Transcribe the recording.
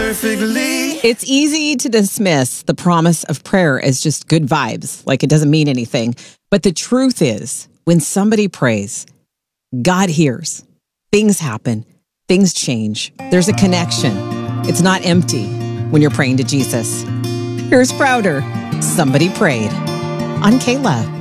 perfectly. It's easy to dismiss the promise of prayer as just good vibes, like it doesn't mean anything. But the truth is, when somebody prays, God hears. Things happen. Things change. There's a connection. It's not empty when you're praying to Jesus. Here's Prouder. Somebody prayed on Kayla.